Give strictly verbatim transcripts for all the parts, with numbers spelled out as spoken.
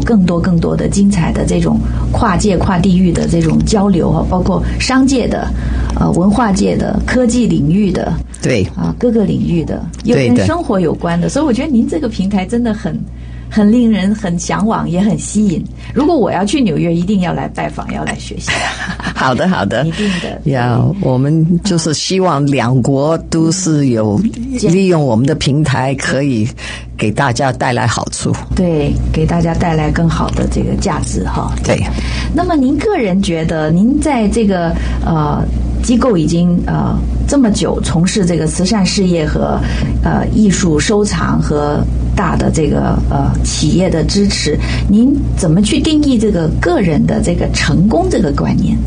更多更多的精彩的这种跨界跨地域的这种交流啊，包括商界的、呃文化界的、科技领域的， 对啊各个领域的，又跟生活有关的，所以我觉得您这个平台真的很。很令人很向往，也很吸引。如果我要去纽约，一定要来拜访，要来学习。 好的，好的， 一定的。 呀，我们就是希望两国都是有利用我们的平台，可以给大家带来好处。 对，给大家带来更好的这个价值哈。 对。 那么您个人觉得，您在这个呃机构已经呃这么久从事这个慈善事业和呃艺术收藏和大的这个呃企业的支持，您怎么去定义这个个人的这个成功这个观念？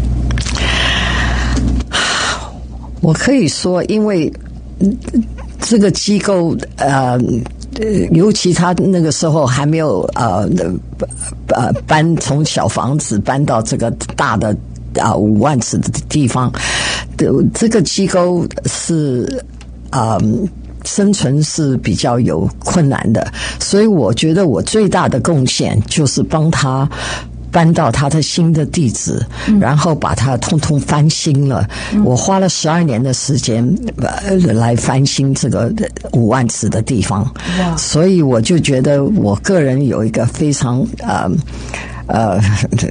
我可以说，因为这个机构呃。尤其他那个时候还没有呃呃搬从小房子搬到这个大的啊五万尺的地方，这个机构是啊、呃、生存是比较有困难的，所以我觉得我最大的贡献就是帮他搬到他的新的地址，嗯、然后把它通通翻新了。嗯、我花了十二年的时间、呃、来翻新这个五万尺的地方，所以我就觉得我个人有一个非常呃呃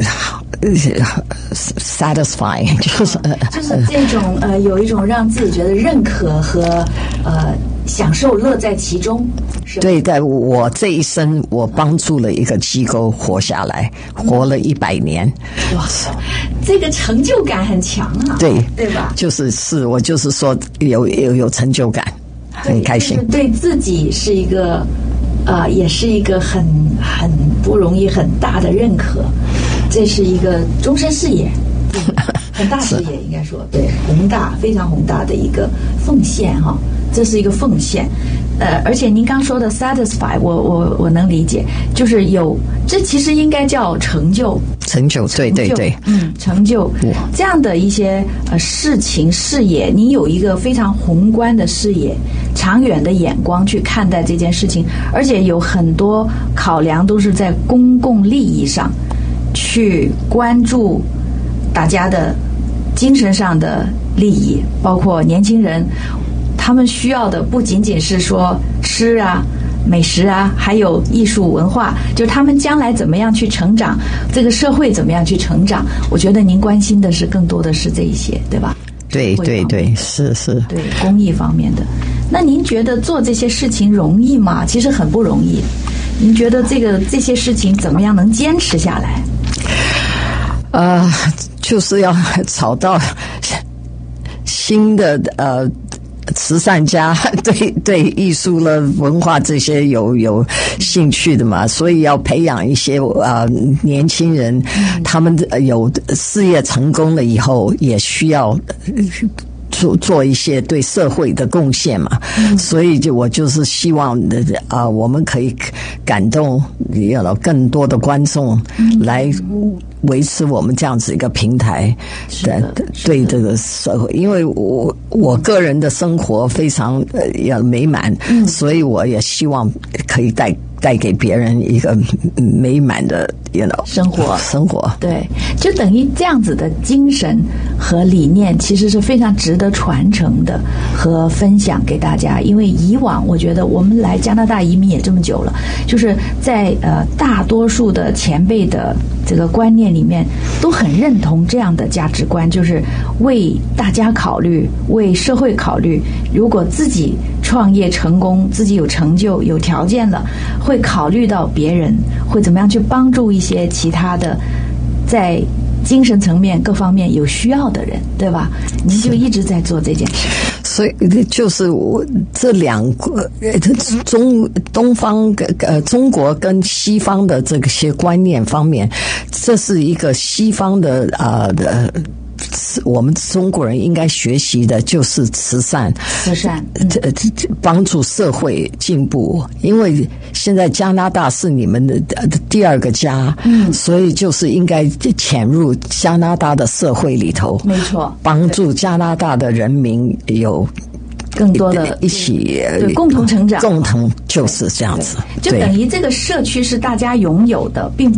satisfying， 就是就是这种呃有一种让自己觉得认可和呃享受乐在其中。 对，在我这一生，我帮助了一个机构活下来，活了一百年。 哇，这个成就感很强啊！ 对， 对吧？ 就是是我就是说有有有成就感，很开心。 对自己是一个呃，也是一个很很不容易、很大的认可。这是一个终身事业，很大事业，应该说对，宏大、非常宏大的一个奉献哈。这是一个奉献，呃，而且您刚说的 satisfy， 我我我能理解，就是有，这其实应该叫成就， 成就，对对对， 嗯，成就这样的一些呃事情事业，你有一个非常宏观的视野、长远的眼光去看待这件事情，而且有很多考量都是在公共利益上去关注大家的精神上的利益，包括年轻人。他们需要的不仅仅是说吃啊、美食啊，还有艺术文化，就是他们将来怎么样去成长，这个社会怎么样去成长。我觉得您关心的是更多的是这一些，对吧？ 对对对，是是。 对公益方面的。那您觉得做这些事情容易吗？其实很不容易。您觉得这个这些事情怎么样能坚持下来？ 呃，就是要找到新的呃。慈善家对对艺术了文化这些有有兴趣的嘛，所以要培养一些呃年轻人，他们有事业成功了以后，也需要做做一些对社会的贡献嘛。嗯、所以就我就是希望啊、呃，我们可以感动有更多的观众来维持我们这样子一个平台的对这个社会，因为我我个人的生活非常呃要美满，嗯、所以我也希望可以带带给别人一个美满的 you know, 生活生活。 对，就等于这样子的精神和理念其实是非常值得传承的和分享给大家。因为以往我觉得我们来加拿大移民也这么久了，就是在呃大多数的前辈的这个观念里面都很认同这样的价值观，就是为大家考虑，为社会考虑。如果自己创业成功，自己有成就有条件了，会考虑到别人会怎么样去帮助一些其他的在精神层面各方面有需要的人，对吧？您就一直在做这件事情。 所以就是我这两个中东方呃中国跟西方的这些观念方面，这是一个西方的啊的。呃我们中国人应该学习的就是慈善， 慈善， 嗯、帮助社会进步。因为现在加拿大是你们的第二个家，嗯，所以就是应该潜入加拿大的社会里头， 没错， 帮助加拿大的人民有更多的一起对共同成长， 共同就是这样子， 就等于这个社区是大家拥有的，并